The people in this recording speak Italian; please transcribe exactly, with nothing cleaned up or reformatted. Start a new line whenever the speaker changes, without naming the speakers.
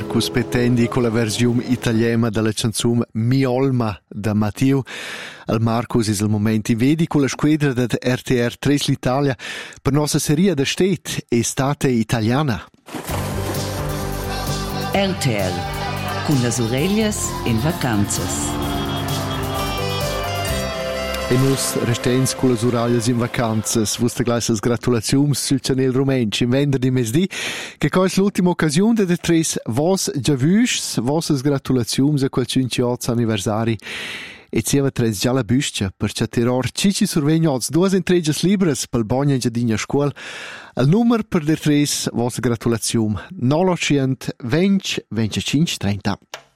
Marcus Petendi con la versione italiana della canzone Mi Olma da Matteo. Il Marcus è il momento in vedi con la squadra da R T R tre l'Italia per nostra serie da state Estate Italiana.
R T R con las orellas in vacanzas.
E nus restens con las orellas in vacanzas. Vuste gleisas gratulaziums sul Chanel Rumenci in venderdi mesdì, che coi l'ultima occasione de tres vos già vüs, vosas gratulaziums a quel cinquanta anniversari. E zieva tres già la büstia, per chatteror cici survegnots duas entregas libres pel bogna in giadina scuol. Il numero per de tres vos gratulazium nove otto zero zero venticinque trenta.